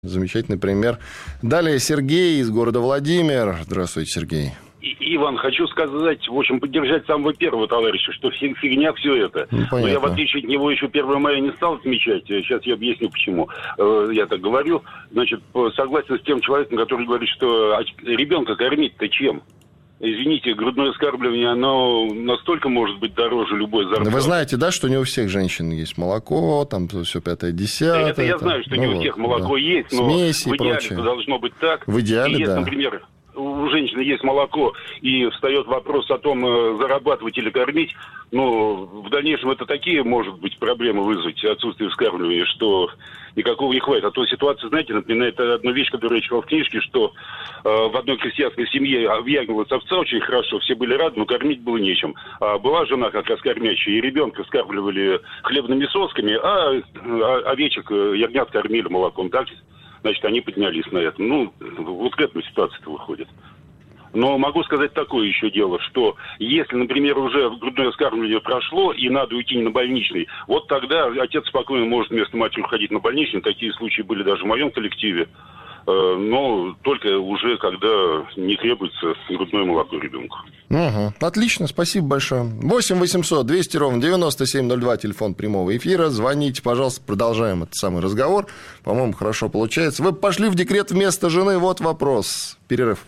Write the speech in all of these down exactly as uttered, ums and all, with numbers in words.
Замечательный пример. Далее Сергей из города Владимир. Здравствуйте, Сергей. Иван, хочу сказать, в общем, поддержать самого первого товарища, что фигня все это. Ну, но я, в отличие от него, еще первое мая не стал отмечать. Сейчас я объясню, почему я так говорю. Значит, согласен с тем человеком, который говорит, что ребенка кормить-то чем? Извините, грудное вскармливание, оно настолько может быть дороже любой зарплаты. Вы знаете, да, что не у всех женщин есть молоко, там все пятое, десятое. Это я знаю, что ну, не вот, у всех молоко да. есть, но смеси в идеале прочее. должно быть так. В идеале, и если, да. например, у женщины есть молоко, и встает вопрос о том, зарабатывать или кормить, ну, в дальнейшем это такие, может быть, проблемы вызвать, отсутствие вскармливания, что никакого не хватит. А то ситуация, знаете, напоминает одну вещь, которую я читал в книжке, что э, в одной крестьянской семье объягивалась овца очень хорошо, все были рады, но кормить было нечем. А была жена как раз кормящая, и ребенка вскармливали хлебными сосками, а, а овечек, ягнят кормили молоком. Так, значит, они поднялись на этом. Ну, вот к этому ситуация-то выходит. Но могу сказать такое еще дело, что если, например, уже грудное вскармливание прошло и надо уйти на больничный, вот тогда отец спокойно может вместо матери уходить на больничный. Такие случаи были даже в моем коллективе. Но только уже когда не требуется грудное молоко ребенку. Угу. Отлично, спасибо большое. восемь восемьсот двести ровно девяносто семь ноль два, телефон прямого эфира. Звоните, пожалуйста, продолжаем этот самый разговор. По-моему, хорошо получается. Вы пошли в декрет вместо жены, вот вопрос. Перерыв.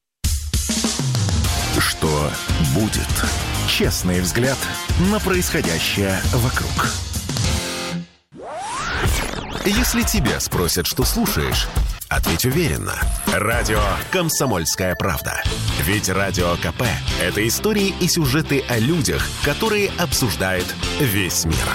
Что будет? Честный взгляд на происходящее вокруг. Если тебя спросят, что слушаешь, ответь уверенно. Радио «Комсомольская правда». Ведь Радио КП – это истории и сюжеты о людях, которые обсуждает весь мир.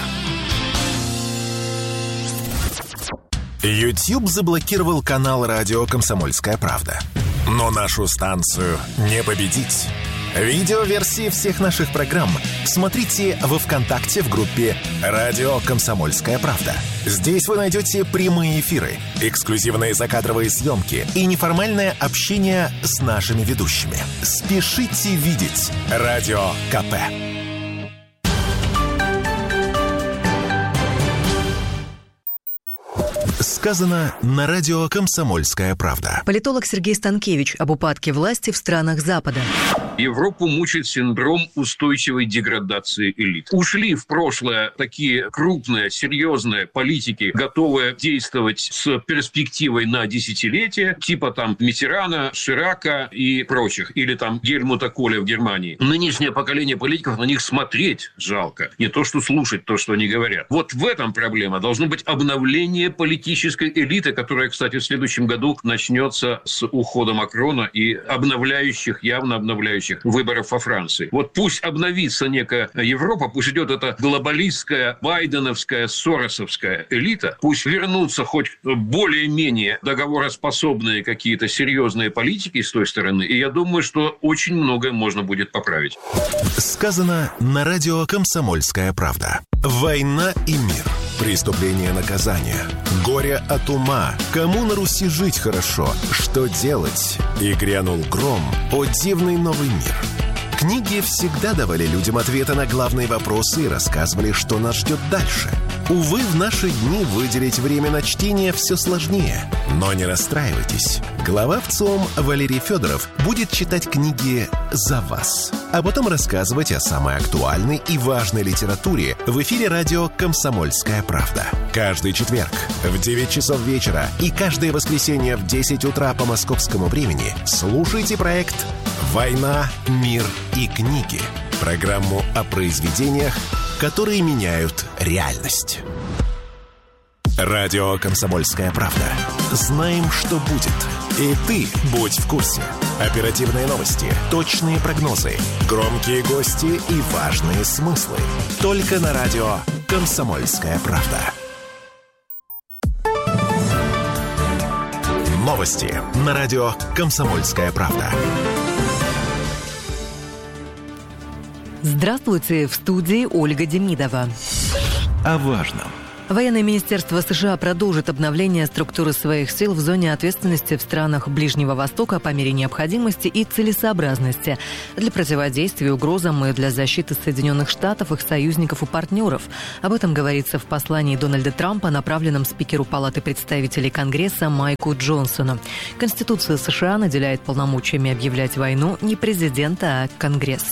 YouTube заблокировал канал «Радио Комсомольская правда». Но нашу станцию не победить. Видеоверсии всех наших программ смотрите во ВКонтакте в группе «Радио Комсомольская правда». Здесь вы найдете прямые эфиры, эксклюзивные закадровые съемки и неформальное общение с нашими ведущими. Спешите видеть Радио КП. Сказано на радио «Комсомольская правда». Политолог Сергей Станкевич об упадке власти в странах Запада. Европу мучает синдром устойчивой деградации элит. Ушли в прошлое такие крупные, серьезные политики, готовые действовать с перспективой на десятилетия, типа там Миттерана, Ширака и прочих, или там Гельмута Коля в Германии. Нынешнее поколение политиков, на них смотреть жалко. Не то, что слушать то, что они говорят. Вот в этом проблема. Должно быть обновление политической элиты, которая, кстати, в следующем году начнется с ухода Макрона и обновляющих, явно обновляющих выборов во Франции. Вот пусть обновится некая Европа, пусть идет эта глобалистская, байденовская, соросовская элита, пусть вернутся хоть более-менее договороспособные какие-то серьезные политики с той стороны, и я думаю, что очень многое можно будет поправить. Сказано на радио «Комсомольская правда». Война и мир. Преступление, наказание. Горе от ума. Кому на Руси жить хорошо? Что делать? И грянул гром. О, дивный новый мир. Книги всегда давали людям ответы на главные вопросы и рассказывали, что нас ждет дальше. Увы, в наши дни выделить время на чтение все сложнее. Но не расстраивайтесь. Глава ВЦИОМ Валерий Федоров будет читать книги за вас, а потом рассказывать о самой актуальной и важной литературе в эфире радио «Комсомольская правда». Каждый четверг в девять часов вечера и каждое воскресенье в десять утра по московскому времени слушайте проект «Война, мир и книги». Программу о произведениях, которые меняют реальность. Радио «Комсомольская правда». Знаем, что будет. И ты будь в курсе. Оперативные новости, точные прогнозы, громкие гости и важные смыслы. Только на радио «Комсомольская правда». Новости на радио «Комсомольская правда». Здравствуйте, в студии Ольга Демидова. О важном Военное министерство США продолжит обновление структуры своих сил в зоне ответственности в странах Ближнего Востока по мере необходимости и целесообразности для противодействия угрозам и для защиты Соединенных Штатов, их союзников и партнеров. Об этом говорится в послании Дональда Трампа, направленном спикеру Палаты представителей Конгресса Майку Джонсону. Конституция США наделяет полномочиями объявлять войну не президента, а Конгресс.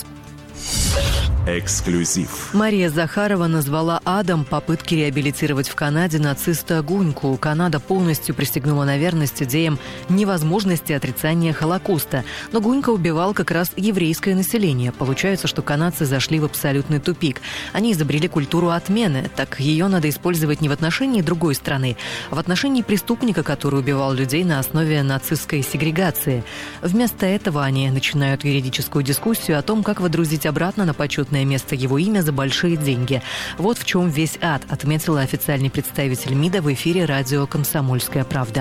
Эксклюзив. Мария Захарова назвала адом попытки реабилитировать в Канаде нациста Гуньку. Канада полностью присягнула на верность идеям невозможности отрицания Холокоста. Но Гунька убивал как раз еврейское население. Получается, что канадцы зашли в абсолютный тупик. Они изобрели культуру отмены. Так ее надо использовать не в отношении другой страны, а в отношении преступника, который убивал людей на основе нацистской сегрегации. Вместо этого они начинают юридическую дискуссию о том, как водрузить обратно на почетное место его имя за большие деньги. Вот в чем весь ад, отметила официальный представитель МИДа в эфире радио «Комсомольская правда».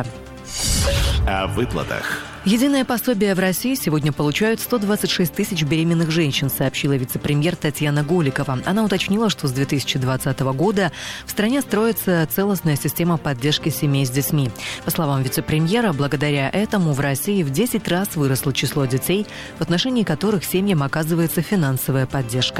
О выплатах. Единое пособие в России сегодня получают сто двадцать шесть тысяч беременных женщин, сообщила вице-премьер Татьяна Голикова. Она уточнила, что с две тысячи двадцатого года в стране строится целостная система поддержки семей с детьми. По словам вице-премьера, благодаря этому в России в десять раз выросло число детей, в отношении которых семьям оказывается финансовая поддержка.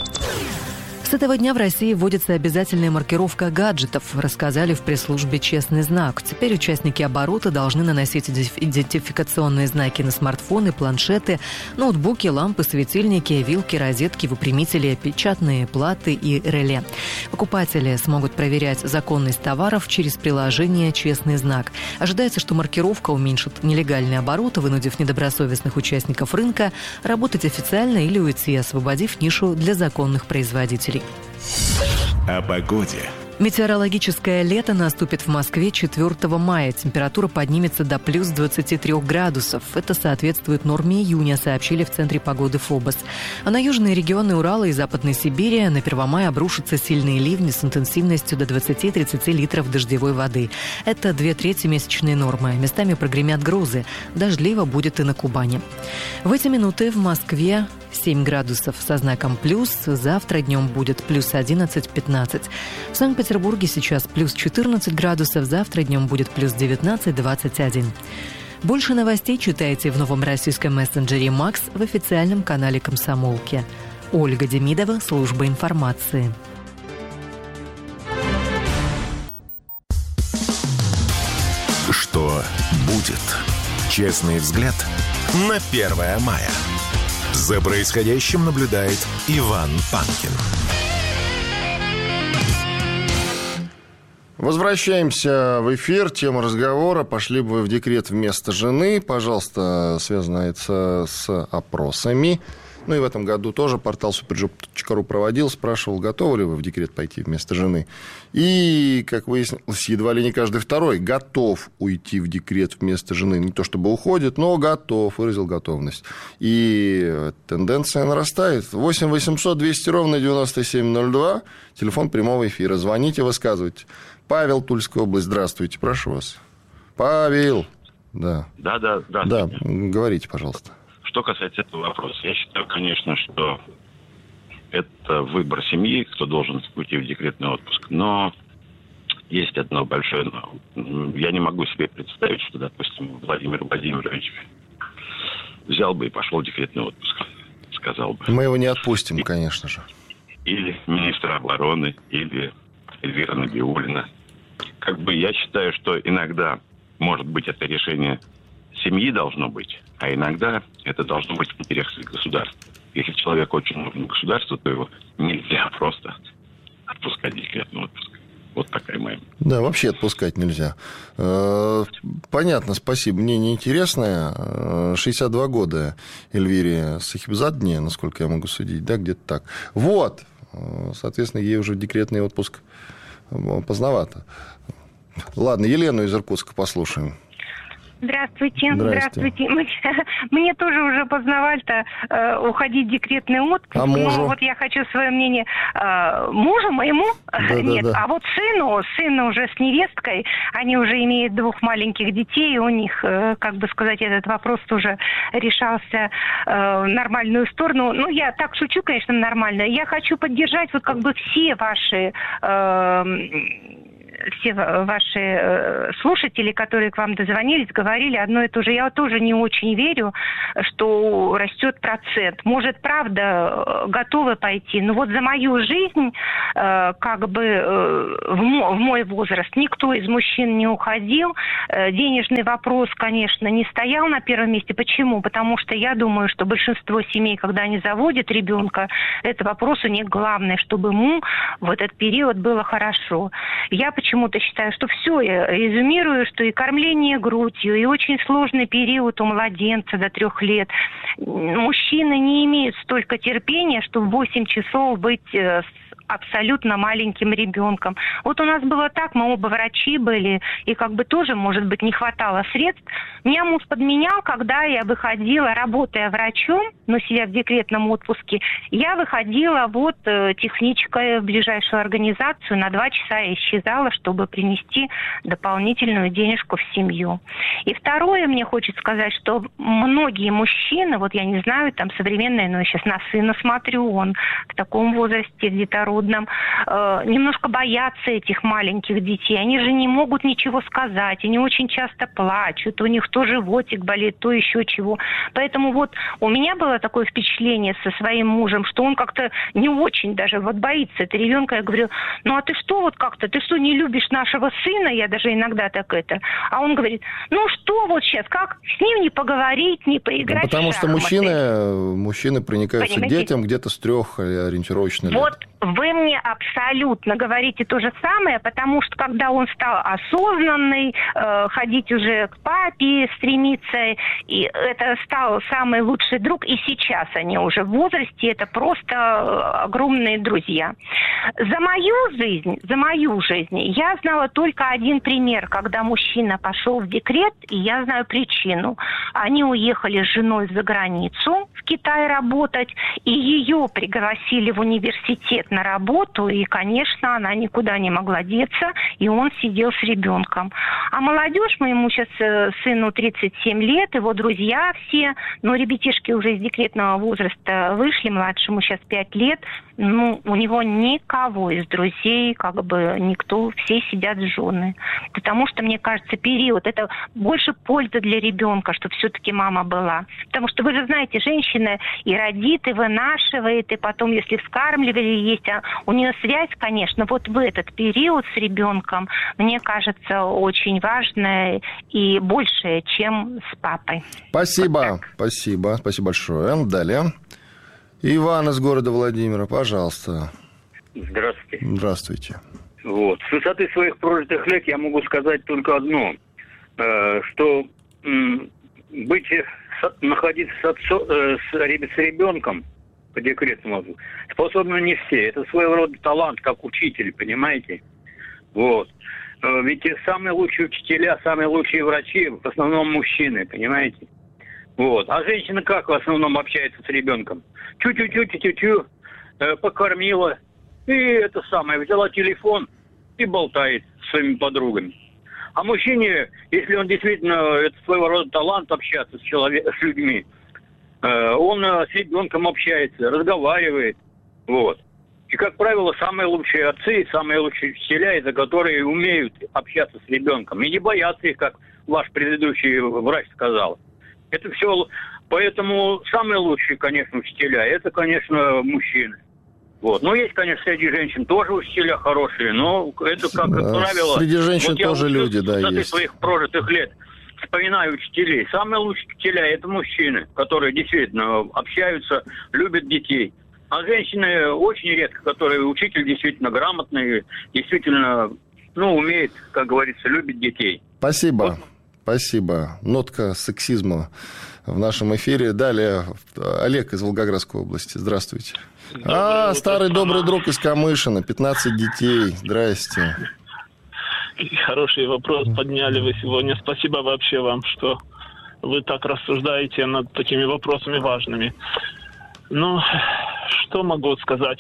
С этого дня в России вводится обязательная маркировка гаджетов, рассказали в пресс-службе «Честный знак». Теперь участники оборота должны наносить идентификационные знаки на смартфоны, планшеты, ноутбуки, лампы, светильники, вилки, розетки, выпрямители, печатные платы и реле. Покупатели смогут проверять законность товаров через приложение «Честный знак». Ожидается, что маркировка уменьшит нелегальный оборот, вынудив недобросовестных участников рынка работать официально или уйти, освободив нишу для законных производителей. О погоде. Метеорологическое лето наступит в Москве четвёртого мая. Температура поднимется до плюс двадцати трёх градусов. Это соответствует норме июня, сообщили в Центре погоды ФОБОС. А на южные регионы Урала и Западной Сибири на первого мая обрушатся сильные ливни с интенсивностью до двадцати-тридцати литров дождевой воды. Это две трети месячной нормы. Местами прогремят грозы. Дождливо будет и на Кубани. В эти минуты в Москве семь градусов со знаком плюс. Завтра днем будет плюс одиннадцать-пятнадцать. В Санкт-Петербурге сейчас плюс четырнадцать градусов. Завтра днем будет плюс девятнадцать-двадцать один. Больше новостей читайте в новом российском мессенджере «Макс» в официальном канале «Комсомолки». Ольга Демидова, служба информации. Что будет? Честный взгляд на первое мая. За происходящим наблюдает Иван Панкин. Возвращаемся в эфир. Тема разговора: пошли бы вы в декрет вместо жены? Пожалуйста, связано это с опросами. Ну и в этом году тоже портал суперджоп точка ру проводил, спрашивал, готовы ли вы в декрет пойти вместо жены. И, как выяснилось, едва ли не каждый второй готов уйти в декрет вместо жены. Не то чтобы уходит, но готов, выразил готовность. И тенденция нарастает. восемь восемьсот двести ровно девяносто семь ноль два, телефон прямого эфира. Звоните, высказывайте. Павел, Тульская область, здравствуйте, прошу вас. Павел. Да, да, да, да. Да, говорите, пожалуйста. Что касается этого вопроса, я считаю, конечно, что это выбор семьи, кто должен уйти в декретный отпуск. Но есть одно большое но. Я не могу себе представить, что, допустим, Владимир Владимирович взял бы и пошел в декретный отпуск, сказал бы. Мы его не отпустим, и, конечно же. Или министра обороны, или Эльвира Набиуллина. Как бы я считаю, что иногда, может быть, это решение семьи должно быть, а иногда это должно быть в интересах государства. Если человек очень нужен государству, то его нельзя просто отпускать в декретный отпуск. Вот такая моя. Да, вообще отпускать нельзя. Понятно, спасибо. Мнение интересное. шестьдесят два года Эльвире Сахибзадне, насколько я могу судить, да, где-то так. Вот. Соответственно, ей уже декретный отпуск поздновато. Ладно, Елену из Иркутска послушаем. Здравствуйте. Здравствуйте. Здравствуйте. Мне тоже уже поздновато э, уходить в декретный отпуск. А мужу? Ну, вот я хочу свое мнение. Э, мужу моему? Да, Нет. Да, да. А вот сыну, сыну уже с невесткой, они уже имеют двух маленьких детей, у них, э, как бы сказать, этот вопрос тоже решался э, в нормальную сторону. Ну, я так шучу, конечно, нормально. Я хочу поддержать вот как бы все ваши... Э, все ваши слушатели, которые к вам дозвонились, говорили одно и то же. Я тоже не очень верю, что растет процент. Может, правда, готовы пойти. Но вот за мою жизнь, как бы в мой возраст, никто из мужчин не уходил. Денежный вопрос, конечно, не стоял на первом месте. Почему? Потому что я думаю, что большинство семей, когда они заводят ребенка, это вопрос у них главный, чтобы ему в этот период было хорошо. Я почему-то считаю, что все, я резюмирую, что и кормление грудью, и очень сложный период у младенца до трех лет. Мужчины не имеют столько терпения, чтобы в восемь часов быть с абсолютно маленьким ребенком. Вот у нас было так, мы оба врачи были, и как бы тоже, может быть, не хватало средств. Меня муж подменял, когда я выходила, работая врачом, но сидя в декретном отпуске, я выходила вот техничкой в ближайшую организацию, на два часа я исчезала, чтобы принести дополнительную денежку в семью. И второе, мне хочется сказать, что многие мужчины, вот я не знаю, там современные, но я сейчас на сына смотрю, он в таком возрасте где-то родном, э, немножко боятся этих маленьких детей. Они же не могут ничего сказать, они очень часто плачут, у них то животик болит, то еще чего. Поэтому вот у меня было такое впечатление со своим мужем, что он как-то не очень даже вот боится этого ребенка. Я говорю, ну а ты что вот как-то, ты что, не любишь нашего сына? Я даже иногда так это. А он говорит, ну что вот сейчас, как с ним не поговорить, не поиграть? Ну, потому что мужчины, мужчины проникаются к детям где-то с трех ориентировочно лет. Вот вы мне абсолютно говорите то же самое, потому что когда он стал осознанный, э, ходить уже к папе, стремиться, и это стал самый лучший друг, и сейчас они уже в возрасте, это просто огромные друзья. За мою жизнь, за мою жизнь я знала только один пример, когда мужчина пошел в декрет, и я знаю причину. Они уехали с женой за границу, в Китай работать, и ее пригласили в университет на работу, и, конечно, она никуда не могла деться, и он сидел с ребенком. А молодежь, моему сейчас сыну тридцать семь лет, его друзья все, но ребятишки уже из декретного возраста вышли, младшему сейчас пять лет, ну, у него никого из друзей, как бы никто, все сидят с женой. Потому что, мне кажется, период, это больше пользы для ребенка, что все-таки мама была. Потому что вы же знаете, женщина и родит, и вынашивает, и потом, если вскармливали, есть, а у нее связь, конечно, вот в этот период с ребенком, мне кажется, очень важная и большая, чем с папой. Спасибо, вот спасибо, спасибо большое. Далее. Иван из города Владимира, пожалуйста. Здравствуйте. Здравствуйте. Вот. С высоты своих прожитых лет я могу сказать только одно, э, что э, быть, с, находиться с, отцо, э, с, с ребенком по декретному способны не все. Это своего рода талант, как учитель, понимаете? Вот. Э, ведь самые лучшие учителя, самые лучшие врачи в основном мужчины, понимаете? Вот. А женщина как в основном общается с ребенком? Чу-чу-чу-чу-чу, э, покормила, и это самое, взяла телефон и болтает с своими подругами. А мужчине, если он действительно, это своего рода талант общаться с, человек, с людьми, э, он э, с ребенком общается, разговаривает, вот. И, как правило, самые лучшие отцы, самые лучшие учителя, это которые умеют общаться с ребенком. И не боятся их, как ваш предыдущий врач сказал. Это все... Поэтому самые лучшие, конечно, учителя, это, конечно, мужчины. Вот. Ну, есть, конечно, среди женщин тоже учителя хорошие, но это, как, как правило... Среди женщин вот тоже я люди, да, есть. есть. Своих прожитых лет вспоминаю учителей. Самые лучшие учителя – это мужчины, которые действительно общаются, любят детей. А женщины очень редко, которые учитель действительно грамотный, действительно, ну, умеет, как говорится, любит детей. Спасибо. Вот. Спасибо. Нотка сексизма в нашем эфире. Далее Олег из Волгоградской области. Здравствуйте. Доброе а, утро, старый страна. Добрый друг из Камышина. пятнадцать детей. Здрасте. Хороший вопрос подняли вы сегодня. Спасибо вообще вам, что вы так рассуждаете над такими вопросами важными. Ну, что могу сказать?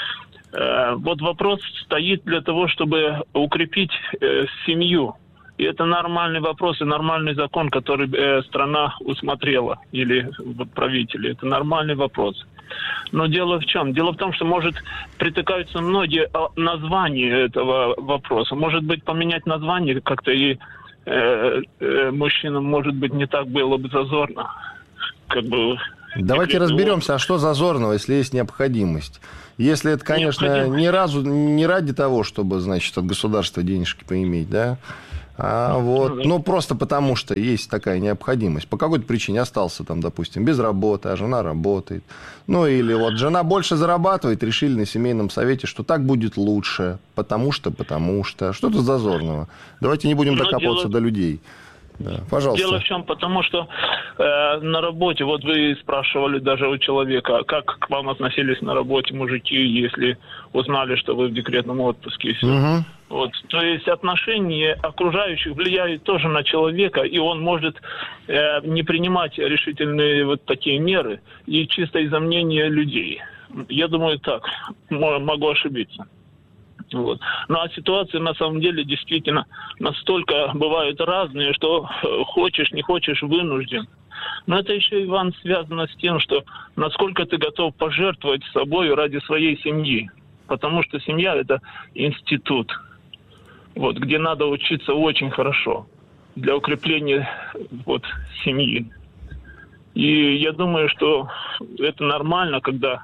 Вот вопрос стоит для того, чтобы укрепить семью. И это нормальный вопрос и нормальный закон, который э, страна усмотрела, или вот, правители. Это нормальный вопрос. Но дело в чем? Дело в том, что, может, притыкаются многие названия этого вопроса. Может быть, поменять название как-то и э, э, мужчинам, может быть, не так было бы зазорно. Как бы... Давайте разберемся, а что зазорного, если есть необходимость? Если это, конечно, ни разу не ради того, чтобы, значит, от государства денежки поиметь, да, а вот, ну, просто потому что есть такая необходимость. По какой-то причине остался там, допустим, без работы, а жена работает. Ну, или вот жена больше зарабатывает, решили на семейном совете, что так будет лучше, потому что, потому что. Что-то зазорного. Давайте не будем докапываться дело... до людей. Да, пожалуйста. Дело в чем? Потому что э, на работе, вот вы спрашивали даже у человека, как к вам относились на работе мужики, если узнали, что вы в декретном отпуске. Угу. Вот, то есть отношения окружающих влияют тоже на человека, и он может э, не принимать решительные вот такие меры, и чисто из-за мнения людей. Я думаю, так, могу ошибиться. Вот. Ну, а ситуации на самом деле действительно настолько бывают разные, что хочешь, не хочешь, вынужден. Но это еще, Иван, связано с тем, что насколько ты готов пожертвовать собой ради своей семьи. Потому что семья – это институт, вот, где надо учиться очень хорошо для укрепления вот, семьи. И я думаю, что это нормально, когда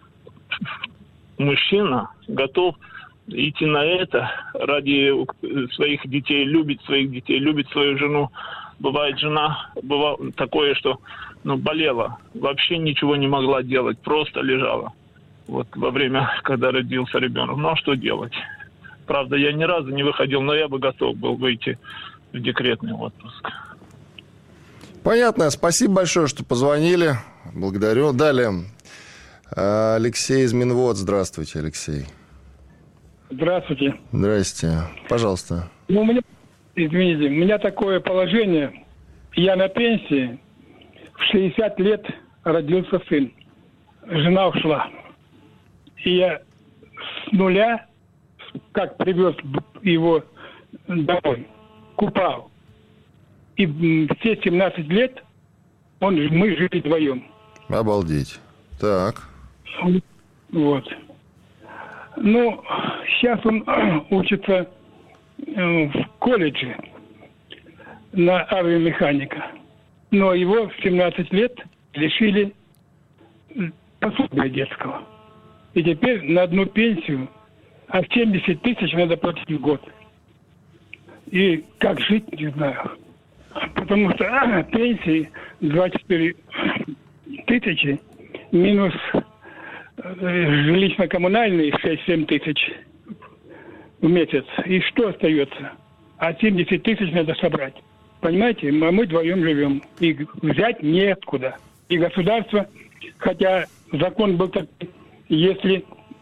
мужчина готов идти на это ради своих детей, любит своих детей, любит свою жену. Бывает, жена бывало такое, что ну, болела, вообще ничего не могла делать, просто лежала. Вот во время, когда родился ребенок. Ну а что делать? Правда, я ни разу не выходил, но я бы готов был выйти в декретный отпуск. Понятно. Спасибо большое, что позвонили. Благодарю. Далее. Алексей из Минвод. Здравствуйте, Алексей. Здравствуйте. Здрасте. Пожалуйста. Ну, у меня, извините, у меня такое положение. Я на пенсии. В шестьдесят лет родился сын. Жена ушла. И я с нуля, как привез его домой, купал. И все семнадцать лет он, мы жили вдвоем. Обалдеть. Так. Вот. Ну, сейчас он учится в колледже на авиамеханика. Но его в семнадцать лет лишили пособия детского. И теперь на одну пенсию, а семьдесят тысяч надо платить в год. И как жить, не знаю. Потому что а, пенсии двадцать четыре тысячи минус жилищно-коммунальные шесть-семь тысяч в месяц. И что остается? А семьдесят тысяч надо собрать. Понимаете? А мы вдвоем живем. И взять неоткуда. И государство, хотя закон был такой, если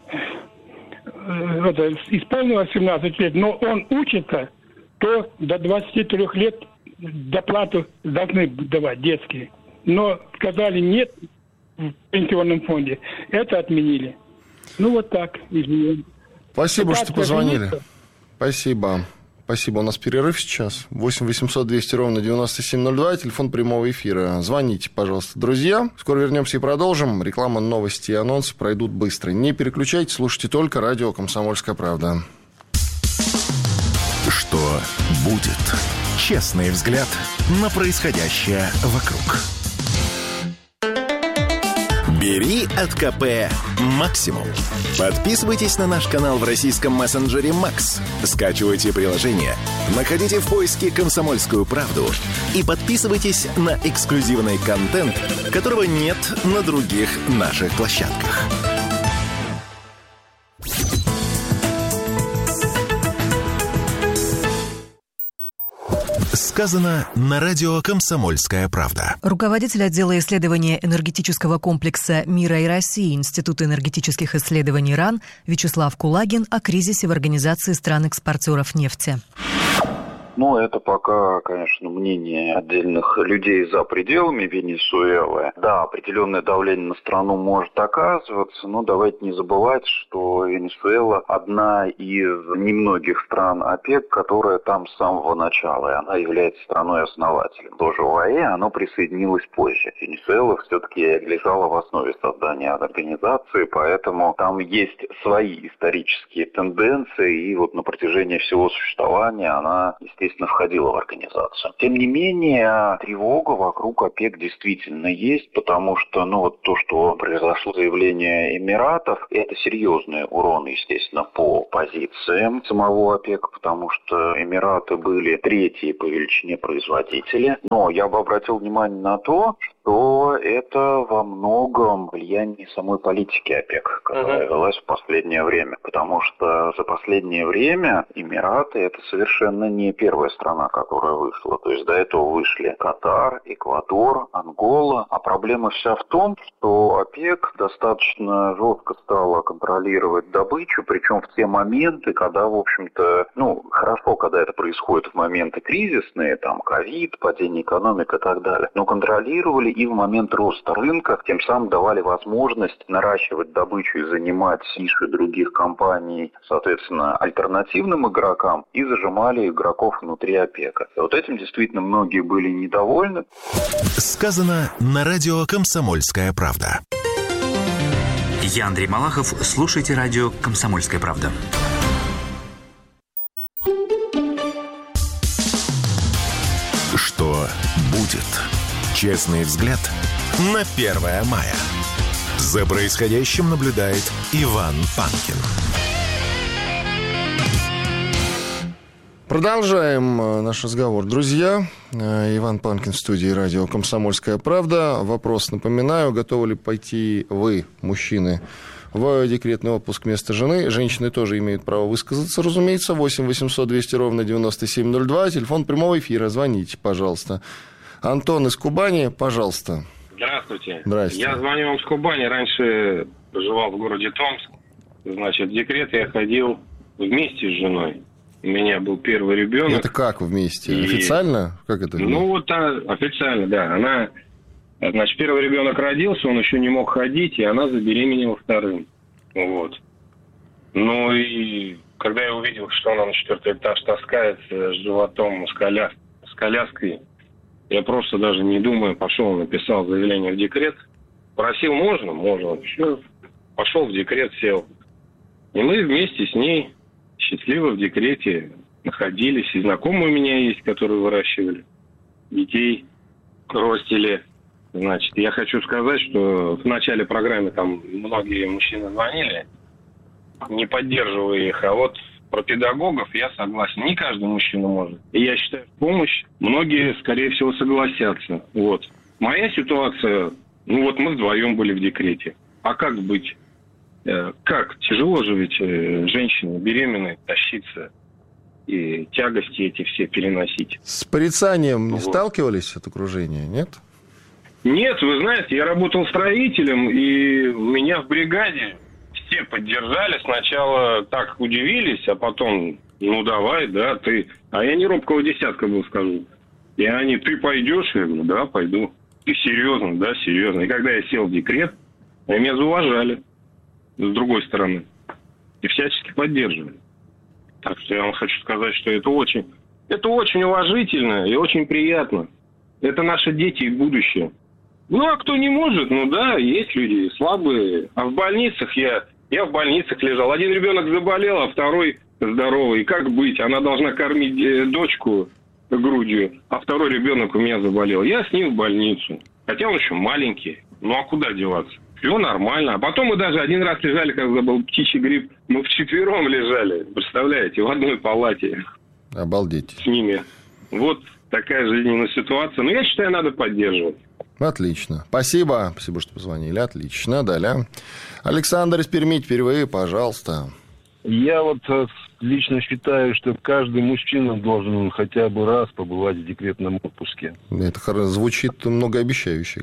э, это, исполнилось семнадцать лет, но он учится, то до двадцати трёх лет доплату должны давать детские. Но сказали нет в пенсионном фонде. Это отменили. Ну, вот так. Извините. Спасибо, так, что позвонили. Спасибо. Спасибо. У нас перерыв сейчас. восемь восемьсот двести ровно девяносто семь ноль два. Телефон прямого эфира. Звоните, пожалуйста, друзья. Скоро вернемся и продолжим. Реклама, новости и анонсы пройдут быстро. Не переключайтесь, слушайте только радио «Комсомольская правда». Что будет? Честный взгляд на происходящее вокруг. Бери от ка пэ максимум. Подписывайтесь на наш канал в российском мессенджере Макс. Скачивайте приложение, находите в поиске «Комсомольскую правду» и подписывайтесь на эксклюзивный контент, которого нет на других наших площадках. Сказано на радио «Комсомольская правда». Руководитель отдела исследования энергетического комплекса «Мира и России» Института энергетических исследований РАН Вячеслав Кулагин о кризисе в Организации стран-экспортеров нефти. Ну, это пока, конечно, мнение отдельных людей за пределами Венесуэлы. Да, определенное давление на страну может оказываться, но давайте не забывать, что Венесуэла одна из немногих стран ОПЕК, которая там с самого начала, и она является страной-основателем. Тоже ОАЭ, оно присоединилось позже. Венесуэла все-таки лежала в основе создания организации, поэтому там есть свои исторические тенденции, и вот на протяжении всего существования она, естественно, входила в организацию. Тем не менее, тревога вокруг ОПЕК действительно есть, потому что, ну, вот то, что произошло заявление Эмиратов, это серьезный урон, естественно, по позициям самого ОПЕК, потому что Эмираты были третьи по величине производители. Но я бы обратил внимание на то, что это во многом влияние самой политики ОПЕК, которая uh-huh. велась в последнее время. Потому что за последнее время Эмираты — это совершенно не первая страна, которая вышла. То есть до этого вышли Катар, Эквадор, Ангола. А проблема вся в том, что ОПЕК достаточно жестко стала контролировать добычу, причем в те моменты, когда, в общем-то, ну, хорошо, когда это происходит в моменты кризисные, там, ковид, падение экономики и так далее, но контролировали и в момент роста рынка, тем самым давали возможность наращивать добычу и занимать ниши других компаний, соответственно, альтернативным игрокам, и зажимали игроков внутри ОПЕКа. И вот этим действительно многие были недовольны. Сказано на радио «Комсомольская правда». Я Андрей Малахов. Слушайте радио «Комсомольская правда». Что будет? Честный взгляд на первое мая. За происходящим наблюдает Иван Панкин. Продолжаем наш разговор, друзья. Иван Панкин в студии радио «Комсомольская правда». Вопрос, напоминаю, готовы ли пойти вы, мужчины, в декретный отпуск вместо жены? Женщины тоже имеют право высказаться, разумеется. восемь восемьсот двести ровно девяносто семь ноль два. Телефон прямого эфира. Звоните, пожалуйста. Антон из Кубани, пожалуйста. Здравствуйте. Здравствуйте. Я звоню вам с Кубани. Раньше проживал в городе Томск. Значит, в декрет я ходил вместе с женой. У меня был первый ребенок. Это как вместе? И... Официально? Как это? Ну, вот а, официально, да. Она, значит, первый ребенок родился, он еще не мог ходить, и она забеременела вторым. Вот. Ну, и когда я увидел, что она на четвертый этаж таскается с животом, с, коля... с коляской, я просто даже не думая пошел, написал заявление в декрет. Просил, можно? Можно. Все. Пошел в декрет, сел. И мы вместе с ней счастливо в декрете находились. И знакомые у меня есть, которые выращивали детей, ростили. Значит, я хочу сказать, что в начале программы там многие мужчины звонили, не поддерживая их. А вот про педагогов я согласен. Не каждый мужчина может. И я считаю, помощь многие, скорее всего, согласятся. Вот. Моя ситуация, ну вот мы вдвоем были в декрете. А как быть? Как? Тяжело же ведь женщине беременной тащиться и тягости эти все переносить. С порицанием вот. Не сталкивались от окружения, нет? Нет, вы знаете, я работал строителем, и меня в бригаде все поддержали. Сначала так удивились, а потом, ну давай, да, ты... А я не робкого десятка был, скажу. И они, ты пойдешь? Я говорю, да, пойду. Ты серьезно? Да, серьезно. И когда я сел в декрет, они меня зауважали. С другой стороны. И всячески поддерживали. Так что я вам хочу сказать, что это очень, это очень уважительно и очень приятно. Это наши дети и будущее. Ну, а кто не может, ну да, есть люди слабые. А в больницах я, я в больницах лежал. Один ребенок заболел, а второй здоровый. И как быть? Она должна кормить дочку грудью, а второй ребенок у меня заболел. Я с ним в больницу. Хотя он еще маленький. Ну, а куда деваться? Все нормально. А потом мы даже один раз лежали, когда был птичий грипп. Мы вчетвером лежали, представляете, в одной палате. Обалдеть. С ними. Вот такая жизненная ситуация. Но я считаю, надо поддерживать. Отлично. Спасибо. Спасибо, что позвонили. Отлично. Далее. Александр из Перми, теперь вы, пожалуйста. Я вот лично считаю, что каждый мужчина должен хотя бы раз побывать в декретном отпуске. Это звучит многообещающе.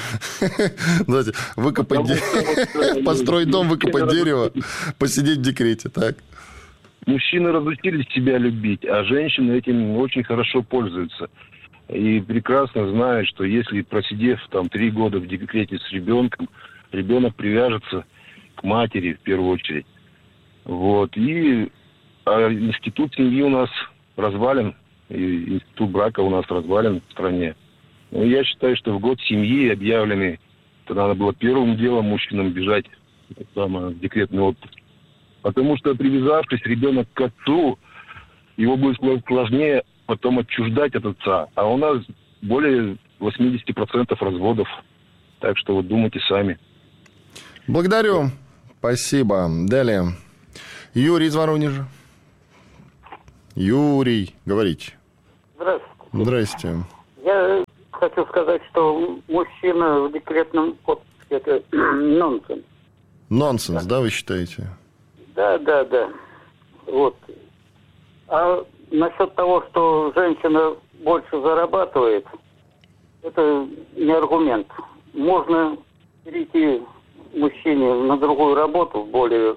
Знаете, выкопать дерево, построить дом, выкопать дерево, посидеть в декрете, так? мужчины разучились себя любить, а женщины этим очень хорошо пользуются. И прекрасно знают, что если, просидев там три года в декрете с ребенком, ребенок привяжется к матери в первую очередь. Вот. И а институт семьи у нас развален, и институт брака у нас развален в стране. Но я считаю, что в год семьи объявленный, то надо было первым делом мужчинам бежать самое, в декретный отпуск. Потому что, привязавшись ребенок к отцу, его будет сложнее потом отчуждать от отца. А у нас более восемьдесят процентов разводов. Так что вот думайте сами. Благодарю. Спасибо. Далее. Юрий из Воронежа. Юрий, говорите. Здравствуйте. Здрасте. Я хочу сказать, что мужчина в декретном отпуске – это нонсенс. Нонсенс, да, вы считаете? Да, да, да. Вот. А насчет того, что женщина больше зарабатывает, это не аргумент. Можно перейти мужчине на другую работу, более,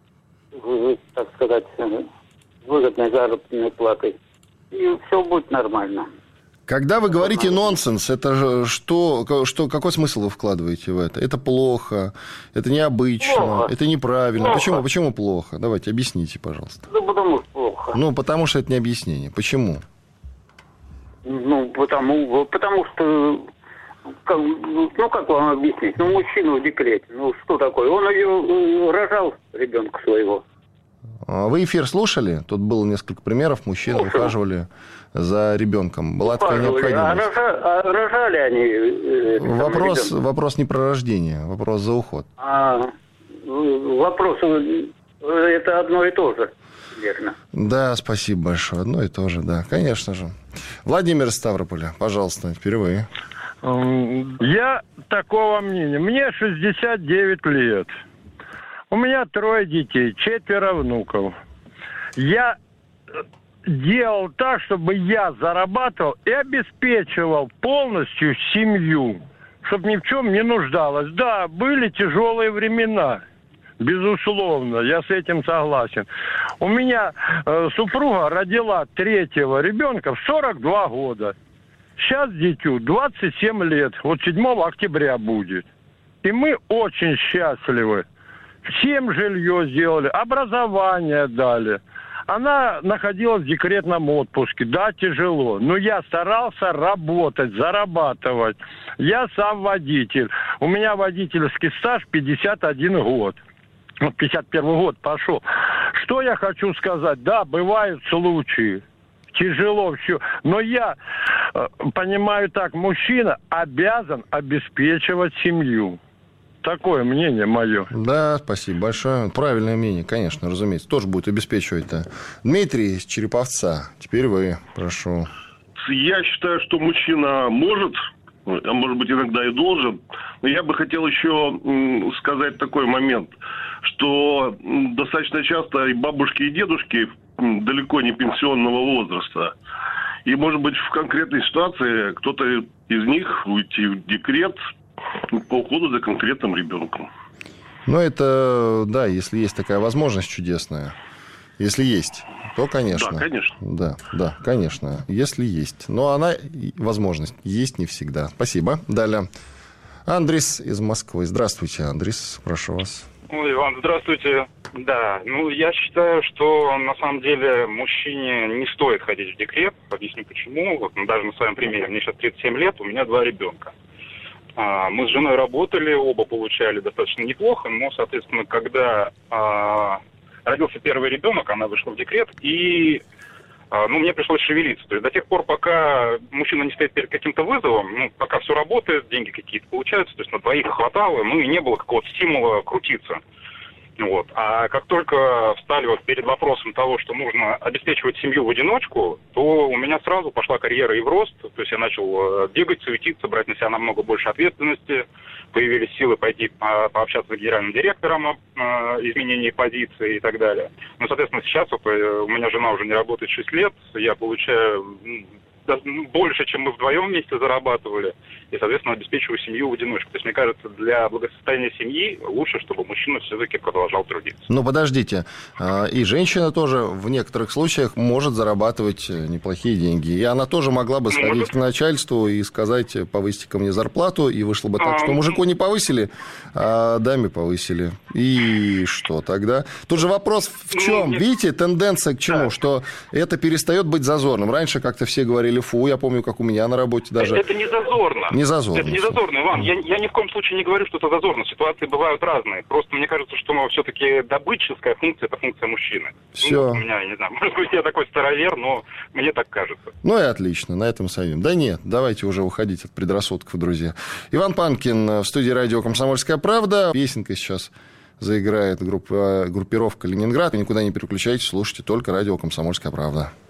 так сказать, выгодной заработной платой, и все будет нормально. Когда вы говорите нонсенс, это же что, что, какой смысл вы вкладываете в это? Это плохо, это необычно, плохо. Это неправильно. Плохо. Почему, почему плохо? Давайте, объясните, пожалуйста. Ну, потому что плохо. Ну, потому что это не объяснение. Почему? Ну, потому, потому что, как, ну, как вам объяснить? Ну, мужчина в декрете, ну, что такое? Он ее рожал, ребенка своего. Вы эфир слушали? Тут было несколько примеров. Мужчины Слушал. ухаживали за ребенком. Была такая необходимость. А, рожа, а рожали они? Э, вопрос, вопрос не про рождение, вопрос за уход. А, вопрос, это одно и то же, верно? Да, спасибо большое. Одно и то же, да, конечно же. Владимир из Ставрополя, пожалуйста, впервые. Я такого мнения. Мне шестьдесят девять лет. У меня трое детей, четверо внуков. Я делал так, чтобы я зарабатывал и обеспечивал полностью семью, чтобы ни в чем не нуждалась. Да, были тяжелые времена, безусловно, я с этим согласен. У меня э, супруга родила третьего ребенка в сорок два года. Сейчас дитю двадцать семь лет, вот седьмого октября будет. И мы очень счастливы. Всем жилье сделали, образование дали. Она находилась в декретном отпуске. Да, тяжело. Но я старался работать, зарабатывать. Я сам водитель. У меня водительский стаж пятьдесят один год. Ну, пятьдесят первый год пошел. Что я хочу сказать? Да, бывают случаи. Тяжело все. Но я э, понимаю так, мужчина обязан обеспечивать семью. Такое мнение мое. Да, спасибо большое. Правильное мнение, конечно, разумеется. Тоже будет обеспечивать-то. Дмитрий из Череповца. Теперь вы, прошу. Я считаю, что мужчина может, а может быть иногда и должен. Но я бы хотел еще сказать такой момент, что достаточно часто и бабушки, и дедушки далеко не пенсионного возраста. И, может быть, в конкретной ситуации кто-то из них уйти в декрет по уходу за конкретным ребенком. Ну, это, да, если есть такая возможность чудесная. Если есть, то, конечно. Да, конечно. Да, да, конечно, если есть. Но она, возможность, есть не всегда. Спасибо. Далее. Андрис из Москвы. Здравствуйте, Андрис. Прошу вас. Ой, Иван, здравствуйте. Да, ну, я считаю, что, на самом деле, мужчине не стоит ходить в декрет. Объясню, почему. Вот, ну, даже на своем примере. Мне сейчас тридцать семь лет, у меня два ребенка. Мы с женой работали, оба получали достаточно неплохо, но, соответственно, когда а, родился первый ребенок, она вышла в декрет, и а, ну, мне пришлось шевелиться. То есть до тех пор, пока мужчина не стоит перед каким-то вызовом, ну, пока все работает, деньги какие-то получаются, то есть на двоих хватало, ну и не было какого-то стимула крутиться. Вот. А как только встали вот перед вопросом того, что нужно обеспечивать семью в одиночку, то у меня сразу пошла карьера и в рост. То есть я начал бегать, суетиться, брать на себя намного больше ответственности. Появились силы пойти по- пообщаться с генеральным директором о э, изменении позиции и так далее. Ну, соответственно, сейчас вот, э, у меня жена уже не работает шесть лет. Я получаю больше, чем мы вдвоем вместе зарабатывали, и, соответственно, обеспечиваю семью в одиночку. То есть, мне кажется, для благосостояния семьи лучше, чтобы мужчина все-таки продолжал трудиться. Ну, подождите, и женщина тоже в некоторых случаях может зарабатывать неплохие деньги, и она тоже могла бы сходить может... к начальству и сказать: повысьте ко мне зарплату, и вышло бы так, а... что мужику не повысили, а даме повысили. И что тогда? Тут же вопрос в чем? Ну, видите, тенденция к чему? Да. Что это перестает быть зазорным. Раньше как-то все говорили: фу, я помню, как у меня на работе даже... Это не зазорно. Не зазорно. Это не зазорно, Иван. Я, я ни в коем случае не говорю, что это зазорно. Ситуации бывают разные. Просто мне кажется, что ну, все-таки добытческая функция – это функция мужчины. Все. Ну, у меня, я не знаю, может быть, я такой старовер, но мне так кажется. Ну и отлично, на этом сойдем. Да нет, давайте уже уходить от предрассудков, друзья. Иван Панкин в студии радио «Комсомольская правда». Песенка сейчас заиграет группа, группировка «Ленинград». Никуда не переключайтесь, слушайте только радио «Комсомольская правда».